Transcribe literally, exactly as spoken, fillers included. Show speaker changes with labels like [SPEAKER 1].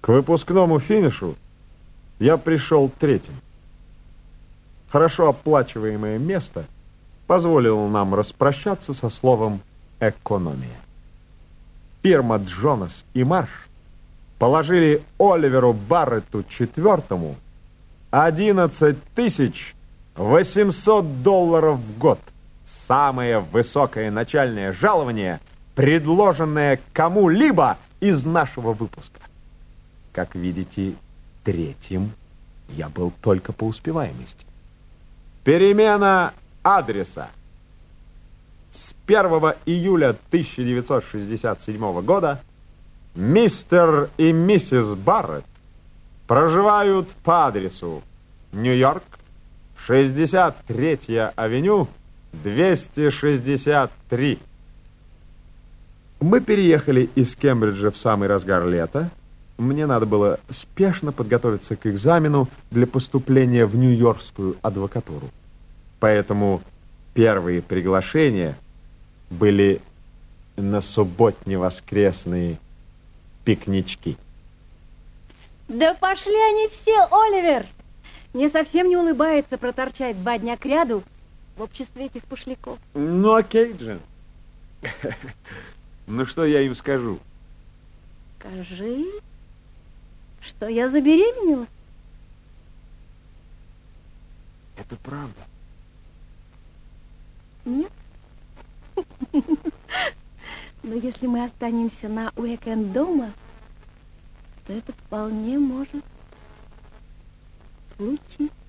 [SPEAKER 1] К выпускному финишу я пришел третьим. Хорошо оплачиваемое место позволило нам распрощаться со словом «экономия». Фирма Джонас и Марш положили Оливеру Барретту четвертому одиннадцать тысяч восемьсот долларов в год. Самое высокое начальное жалование, предложенное кому-либо из нашего выпуска. Как видите, третьим я был только по успеваемости. Перемена адреса. С первого июля тысяча девятьсот шестьдесят седьмого года мистер и миссис Барретт проживают по адресу Нью-Йорк, шестьдесят третья авеню, двести шестьдесят три. Мы переехали из Кембриджа в самый разгар лета. Мне надо было спешно подготовиться к экзамену для поступления в Нью-Йоркскую адвокатуру. Поэтому первые приглашения были на субботне-воскресные пикнички.
[SPEAKER 2] Да пошли они все, Оливер! Мне совсем не улыбается проторчать два дня кряду в обществе этих пошляков.
[SPEAKER 1] Ну, окей, Джин. Ну, что я им скажу?
[SPEAKER 2] Скажи, что я забеременела.
[SPEAKER 1] Это правда.
[SPEAKER 2] Нет. Но если мы останемся на уикенд дома, то это вполне может случиться.